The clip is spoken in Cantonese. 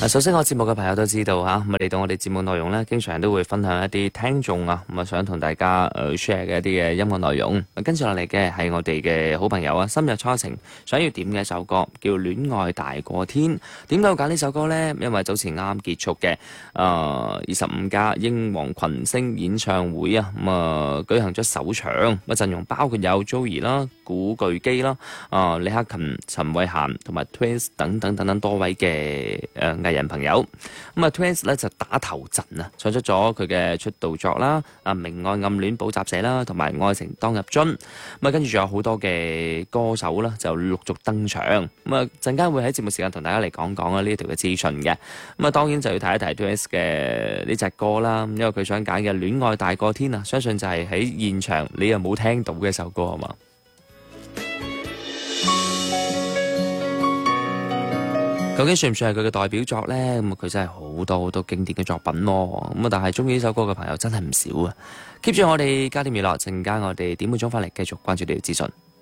首先我節目嘅朋友都知道嚇，咁嚟到我哋節目內容咧，經常都會分享一啲聽眾啊，咁想同大家share 嘅一啲嘅音樂內容。跟住落嚟嘅係我哋嘅好朋友啊，深入初情想要點嘅一首歌，叫《戀愛大過天》。點解要揀呢首歌呢？因為早前啱結束嘅25家英皇群星演唱會啊，舉行咗首場，陣容包括有 Joey 啦、古巨基啦、李克勤、陳慧嫻同埋 Twins 等等多位嘅藝人朋友。咁Twins 咧就打頭陣啊，唱出咗佢嘅出道作啦，明愛暗戀補習社啦，同埋愛情當入樽。跟住仲有好多嘅歌手啦，就陸續登場。陣間會喺節目時間同大家嚟講講呢條嘅資訊嘅。當然就要提一提 Twins 嘅呢隻歌啦，因為佢想揀嘅《戀愛大過天》啊，相信就係喺現場你又冇聽到嘅一首歌啊嘛。究竟算唔算係佢嘅代表作呢？佢真係好多經典嘅作品咯。但係中意呢首歌嘅朋友真係唔少啊。keep 住我哋加點娛樂，陣間我哋點半鐘翻嚟繼續關注呢條資訊。